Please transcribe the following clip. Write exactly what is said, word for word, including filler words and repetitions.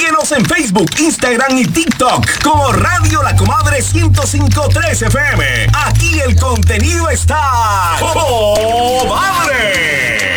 Síguenos en Facebook, Instagram y TikTok como Radio La Comadre ciento cinco punto tres F M. Aquí el contenido está ¡oh!